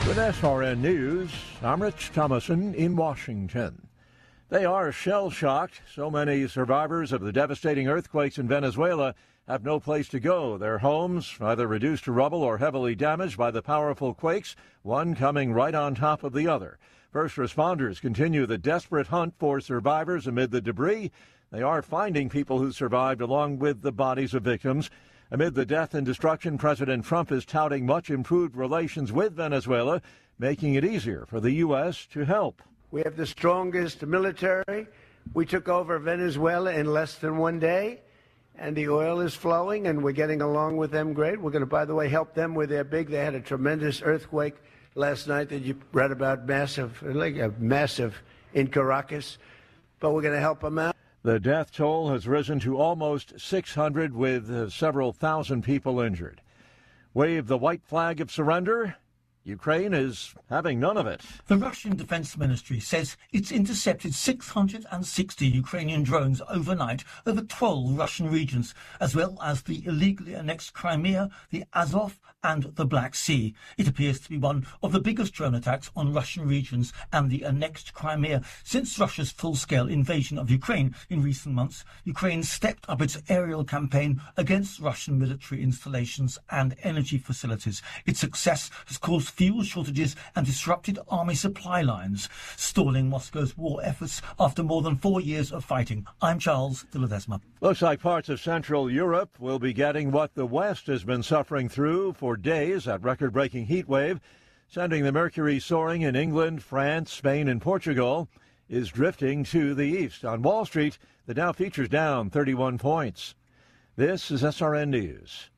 With SRN News, I'm Rich Thomason in Washington. They are shell-shocked. So many survivors of the devastating earthquakes in Venezuela have no place to go. Their homes either reduced to rubble or heavily damaged by the powerful quakes, one coming right on top of the other. First responders continue the desperate hunt for survivors amid the debris. They are finding people who survived along with the bodies of victims. Amid the death and destruction, President Trump is touting much improved relations with Venezuela, making it easier for the U.S. to help. We have the strongest military. We took over Venezuela in less than one day, and the oil is flowing, and we're getting along with them great. We're going to, by the way, help them with their they had a tremendous earthquake last night that you read about, massive in Caracas, but we're going to help them out. The death toll has risen to almost 600, with several thousand people injured. Wave the white flag of surrender. Ukraine is having none of it. The Russian Defense Ministry says it's intercepted 660 Ukrainian drones overnight over 12 Russian regions, as well as the illegally annexed Crimea, the Azov, and the Black Sea. It appears to be one of the biggest drone attacks on Russian regions and the annexed Crimea since Russia's full-scale invasion of Ukraine in recent months. Ukraine stepped up its aerial campaign against Russian military installations and energy facilities. Its success has caused fuel shortages and disrupted army supply lines, stalling Moscow's war efforts after more than 4 years of fighting. I'm Charles de Ledesma. Looks like parts of Central Europe will be getting what the West has been suffering through for days, that record-breaking heat wave, sending the mercury soaring in England, France, Spain, and Portugal, is drifting to the east. On Wall Street, the Dow futures down 31 points. This is SRN News.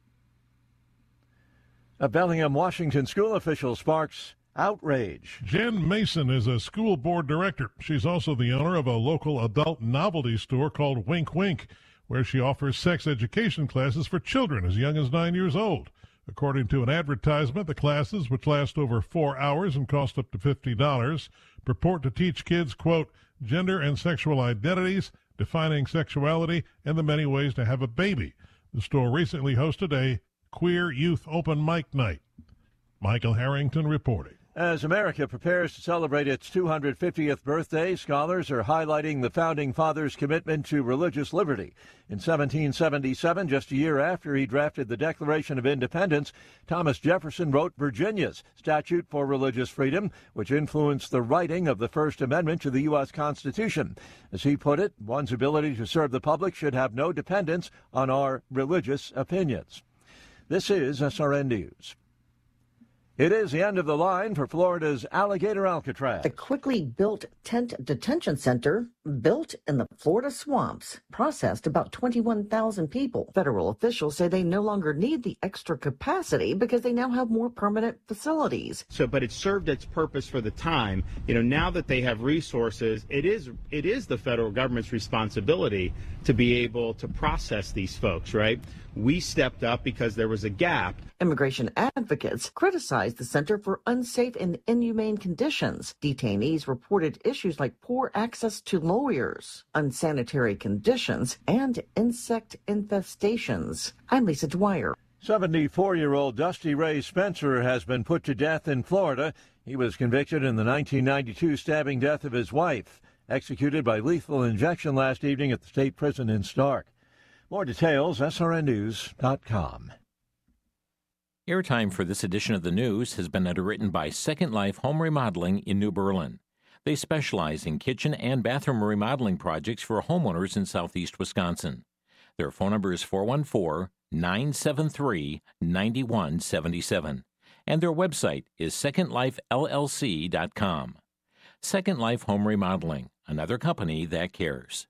A Bellingham, Washington school official sparks outrage. Jen Mason is a school board director. She's also the owner of a local adult novelty store called Wink Wink, where she offers sex education classes for children as young as 9 years old. According to an advertisement, the classes, which last over 4 hours and cost up to $50, purport to teach kids, quote, gender and sexual identities, defining sexuality, and the many ways to have a baby. The store recently hosted a Queer Youth Open Mic Night. Michael Harrington reporting. As America prepares to celebrate its 250th birthday, scholars are highlighting the Founding Fathers' commitment to religious liberty. In 1777, just a year after he drafted the Declaration of Independence, Thomas Jefferson wrote Virginia's Statute for Religious Freedom, which influenced the writing of the First Amendment to the U.S. Constitution. As he put it, one's ability to serve the public should have no dependence on our religious opinions. This is SRN News. It is the end of the line for Florida's Alligator Alcatraz. The quickly built tent detention center, built in the Florida swamps, processed about 21,000 people. Federal officials say they no longer need the extra capacity because they now have more permanent facilities. But it served its purpose for the time. Now that they have resources, it is the federal government's responsibility to be able to process these folks, right? We stepped up because there was a gap. Immigration advocates criticized the center for unsafe and inhumane conditions. Detainees reported issues like poor access to lawyers, unsanitary conditions, and insect infestations. I'm Lisa Dwyer. 74-year-old Dusty Ray Spencer has been put to death in Florida. He was convicted in the 1992 stabbing death of his wife, executed by lethal injection last evening at the state prison in Stark. More details, srnnews.com. Airtime for this edition of the news has been underwritten by Second Life Home Remodeling in New Berlin. They specialize in kitchen and bathroom remodeling projects for homeowners in southeast Wisconsin. Their phone number is 414-973-9177. And their website is secondlifellc.com. Second Life Home Remodeling, another company that cares.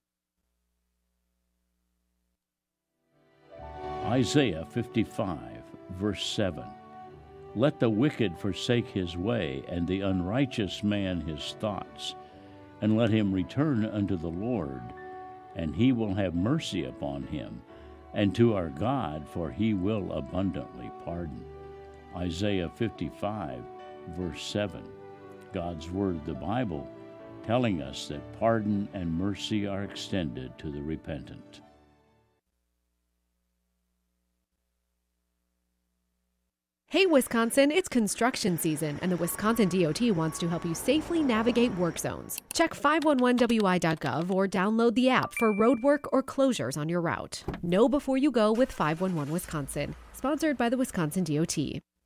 Isaiah 55, verse 7. Let the wicked forsake his way, and the unrighteous man his thoughts, and let him return unto the Lord, and he will have mercy upon him, and to our God, for he will abundantly pardon. Isaiah 55, verse 7. God's Word, the Bible, telling us that pardon and mercy are extended to the repentant. Hey, Wisconsin, it's construction season, and the Wisconsin DOT wants to help you safely navigate work zones. Check 511wi.gov or download the app for road work or closures on your route. Know before you go with 511 Wisconsin, sponsored by the Wisconsin DOT.